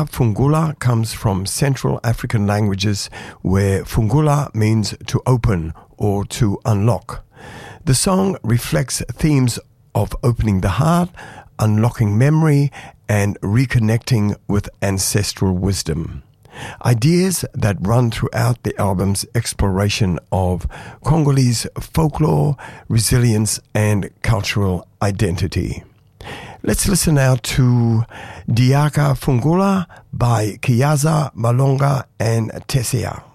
Fungula comes from Central African languages where fungula means to open or to unlock. The song reflects themes of opening the heart, unlocking memory, and reconnecting with ancestral wisdom. Ideas that run throughout the album's exploration of Congolese folklore, resilience, and cultural identity. Let's listen now to Diaka Fungula by Kiyaza Malonga and Tessia.